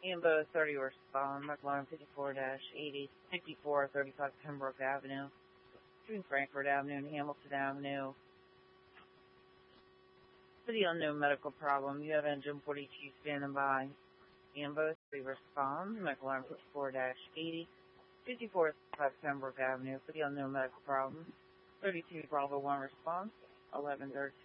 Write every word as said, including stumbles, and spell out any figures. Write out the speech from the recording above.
Ambo thirty respond, McLaren fifty-four eighty, fifty-four thirty-five Pembroke Avenue, between Frankfurt Avenue and Hamilton Avenue. For the unknown medical problem, you have engine forty-two standing by. Ambo three respond, McLaren fifty-four eighty, fifty-four thirty-five Pembroke Avenue. For the unknown medical problem, thirty-two Bravo one response, eleven thirteen.